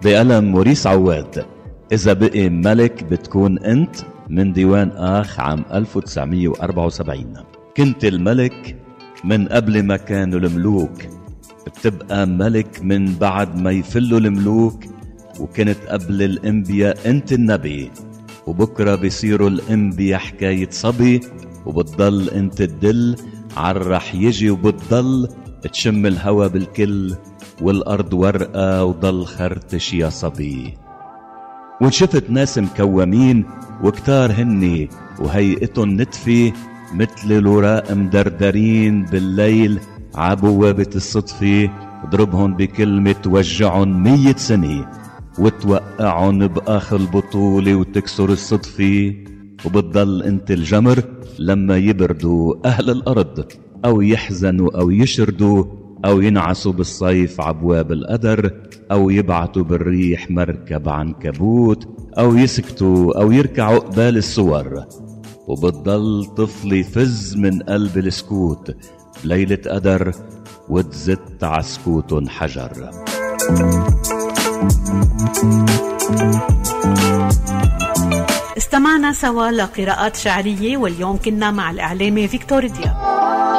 بقلم موريس عواد. إذا بقي ملك بتكون أنت، من ديوان آخ عام 1974. كنت الملك من قبل ما كانوا الملوك، بتبقى ملك من بعد ما يفلوا الملوك، وكنت قبل الأنبياء أنت النبي، وبكرة بيصيروا الأنبياء حكاية صبي، وبتضل أنت تدل عالرح يجي، وبتضل تشم الهوا بالكل، والأرض ورقة وضل خرتش يا صبي. وشفت ناس مكومين وكتار هني وهيئتن نتفي، مثل الوراق مدردرين بالليل عبوابة الصدفة، اضربهن بكلمة توجعن 100 سنة، وتوقعن بآخر البطولة وتكسر الصدفة. وبتضل انت الجمر لما يبردوا أهل الأرض، أو يحزنوا أو يشردوا، أو ينعسوا بالصيف عبواب القدر، أو يبعتوا بالريح مركب عنكبوت، أو يسكتوا أو يركعوا قبال الصور. وبتضل طفل يفز من قلب السكوت بليلة قدر، وتزت عسكوت حجر. استمعنا سوا لقراءات شعرية، واليوم كنا مع الإعلامي فيكتور دياب.